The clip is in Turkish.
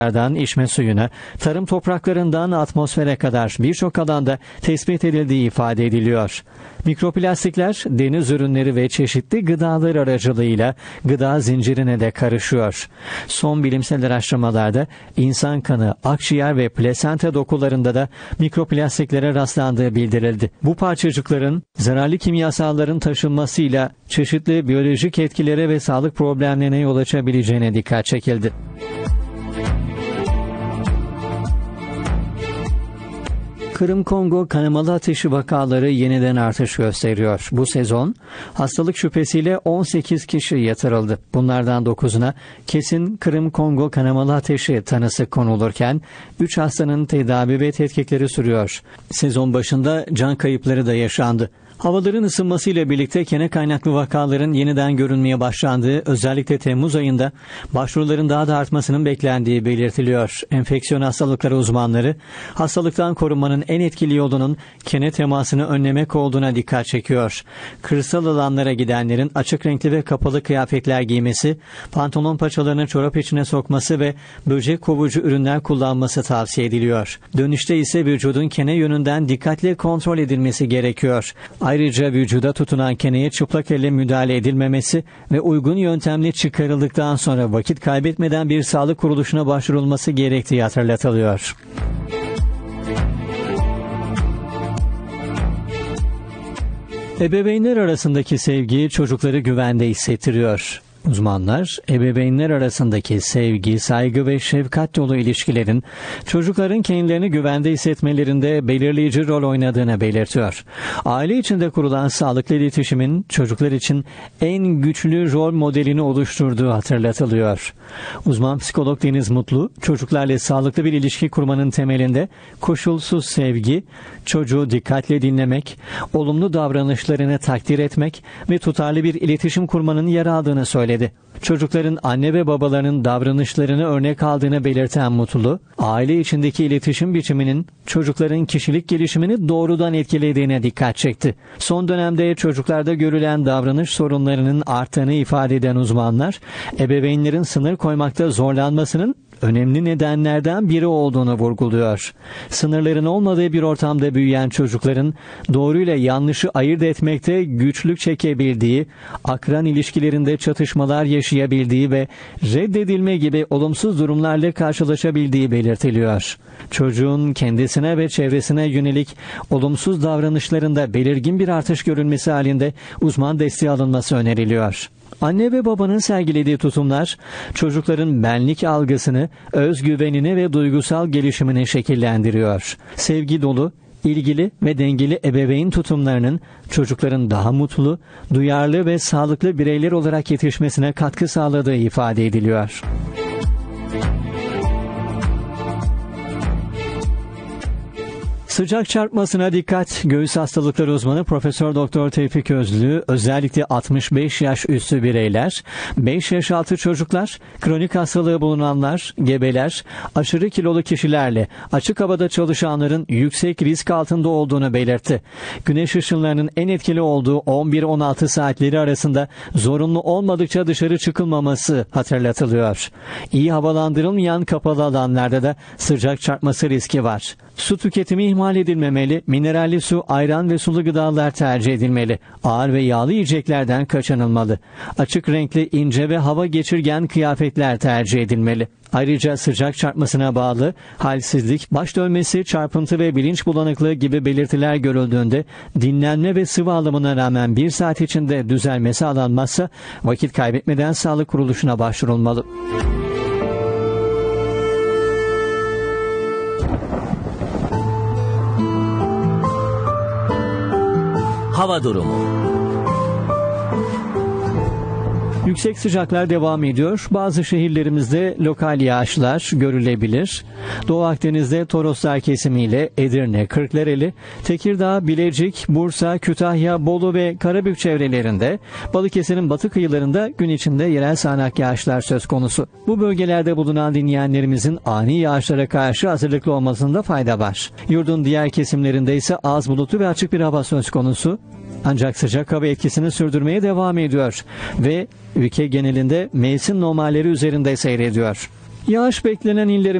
içme suyuna, tarım topraklarından atmosfere kadar birçok alanda tespit edildiği ifade ediliyor. Mikroplastikler deniz ürünleri ve çeşitli gıdalar aracılığıyla gıda zincirine de karışıyor. Son bilimsel araştırmalarda insan kanı, akciğer ve plasenta dokularında da mikroplastiklere rastlandığı bildirildi. Bu parçacıkların zararlı kimyasalların taşınmasıyla çeşitli biyolojik etkilere ve sağlık problemlerine yol açabileceğine dikkat çekildi. Kırım-Kongo kanamalı ateşi vakaları yeniden artış gösteriyor. Bu sezon hastalık şüphesiyle 18 kişi yatırıldı. Bunlardan 9'una kesin Kırım-Kongo kanamalı ateşi tanısı konulurken 3 hastanın tedavi ve tetkikleri sürüyor. Sezon başında can kayıpları da yaşandı. Havaların ısınmasıyla birlikte kene kaynaklı vakaların yeniden görünmeye başlandığı, özellikle Temmuz ayında başvuruların daha da artmasının beklendiği belirtiliyor. Enfeksiyon hastalıkları uzmanları, hastalıktan korunmanın en etkili yolunun kene temasını önlemek olduğuna dikkat çekiyor. Kırsal alanlara gidenlerin açık renkli ve kapalı kıyafetler giymesi, pantolon paçalarını çorap içine sokması ve böcek kovucu ürünler kullanması tavsiye ediliyor. Dönüşte ise vücudun kene yönünden dikkatle kontrol edilmesi gerekiyor. Ayrıca vücuda tutunan keneye çıplak elle müdahale edilmemesi ve uygun yöntemle çıkarıldıktan sonra vakit kaybetmeden bir sağlık kuruluşuna başvurulması gerektiği hatırlatılıyor. Ebeveynler arasındaki sevgi çocukları güvende hissettiriyor. Uzmanlar, ebeveynler arasındaki sevgi, saygı ve şefkat dolu ilişkilerin çocukların kendilerini güvende hissetmelerinde belirleyici rol oynadığını belirtiyor. Aile içinde kurulan sağlıklı iletişimin çocuklar için en güçlü rol modelini oluşturduğu hatırlatılıyor. Uzman psikolog Deniz Mutlu, çocuklarla sağlıklı bir ilişki kurmanın temelinde koşulsuz sevgi, çocuğu dikkatle dinlemek, olumlu davranışlarını takdir etmek ve tutarlı bir iletişim kurmanın yer aldığını söyledi. Çocukların anne ve babalarının davranışlarını örnek aldığını belirten Mutlu, aile içindeki iletişim biçiminin çocukların kişilik gelişimini doğrudan etkilediğine dikkat çekti. Son dönemde çocuklarda görülen davranış sorunlarının arttığını ifade eden uzmanlar, ebeveynlerin sınır koymakta zorlanmasının önemli nedenlerden biri olduğunu vurguluyor. Sınırların olmadığı bir ortamda büyüyen çocukların doğruyla yanlışı ayırt etmekte güçlük çekebildiği, akran ilişkilerinde çatışmalar yaşayabildiği ve reddedilme gibi olumsuz durumlarla karşılaşabildiği belirtiliyor. Çocuğun kendisine ve çevresine yönelik olumsuz davranışlarında belirgin bir artış görülmesi halinde uzman desteği alınması öneriliyor. Anne ve babanın sergilediği tutumlar, çocukların benlik algısını, özgüvenini ve duygusal gelişimini şekillendiriyor. Sevgi dolu, ilgili ve dengeli ebeveyn tutumlarının çocukların daha mutlu, duyarlı ve sağlıklı bireyler olarak yetişmesine katkı sağladığı ifade ediliyor. Sıcak çarpmasına dikkat. Göğüs hastalıkları uzmanı Profesör Doktor Tevfik Özlü, özellikle 65 yaş üstü bireyler, 5 yaş altı çocuklar, kronik hastalığı bulunanlar, gebeler, aşırı kilolu kişilerle açık havada çalışanların yüksek risk altında olduğunu belirtti. Güneş ışınlarının en etkili olduğu 11-16 saatleri arasında zorunlu olmadıkça dışarı çıkılmaması hatırlatılıyor. İyi havalandırılmayan kapalı alanlarda da sıcak çarpması riski var. Su tüketimi ihmal edilmemeli, mineralli su, ayran ve sulu gıdalar tercih edilmeli. Ağır ve yağlı yiyeceklerden kaçınılmalı. Açık renkli, ince ve hava geçirgen kıyafetler tercih edilmeli. Ayrıca sıcak çarpmasına bağlı halsizlik, baş dönmesi, çarpıntı ve bilinç bulanıklığı gibi belirtiler görüldüğünde dinlenme ve sıvı alımına rağmen 1 saat içinde düzelme sağlanmazsa vakit kaybetmeden sağlık kuruluşuna başvurulmalı. Hava durumu. Yüksek sıcaklar devam ediyor. Bazı şehirlerimizde lokal yağışlar görülebilir. Doğu Akdeniz'de Toroslar kesimiyle Edirne, Kırklareli, Tekirdağ, Bilecik, Bursa, Kütahya, Bolu ve Karabük çevrelerinde, Balıkesir'in batı kıyılarında gün içinde yerel sağanak yağışlar söz konusu. Bu bölgelerde bulunan dinleyenlerimizin ani yağışlara karşı hazırlıklı olmasında fayda var. Yurdun diğer kesimlerinde ise az bulutlu ve açık bir hava söz konusu. Ancak sıcak hava etkisini sürdürmeye devam ediyor ve ülke genelinde mevsim normalleri üzerinde seyrediyor. Yağış beklenen illerin